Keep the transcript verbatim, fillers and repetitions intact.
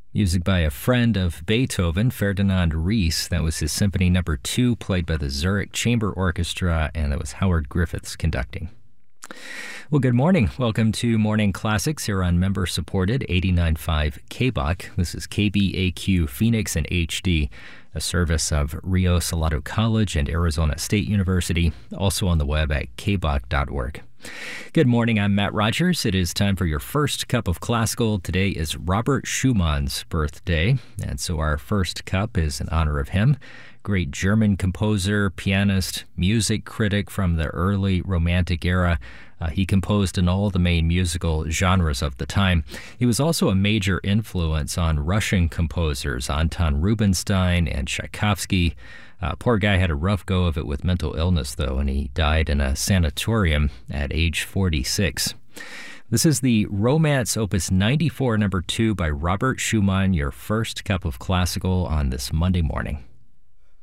Music by a friend of Beethoven, Ferdinand Ries. That was his Symphony Number Two, played by the Zurich Chamber Orchestra, and that was Howard Griffiths conducting. Well, good morning. Welcome to Morning Classics here on member-supported eighty-nine point five K B O C. This is K B A Q Phoenix in H D, a service of Rio Salado College and Arizona State University, also on the web at k b o c dot org. Good morning, I'm Matt Rogers. It is time for your first cup of classical. Today is Robert Schumann's birthday, and so our first cup is in honor of him. Great German composer, pianist, music critic from the early Romantic era. Uh, he composed in all the main musical genres of the time. He was also a major influence on Russian composers, Anton Rubinstein and Tchaikovsky. Uh, poor guy had a rough go of it with mental illness, though, and he died in a sanatorium at age forty-six. This is the Romance Opus ninety-four, number two by Robert Schumann, your first cup of classical on this Monday morning.